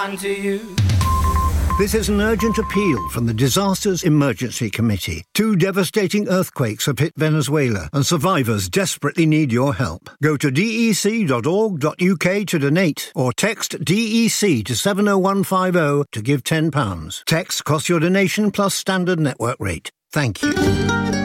To you. This is an urgent appeal from the Disasters Emergency Committee. 2 devastating earthquakes have hit Venezuela, and survivors desperately need your help. Go to dec.org.uk to donate, or text DEC to 70150 to give £10. Text costs your donation plus standard network rate. Thank you.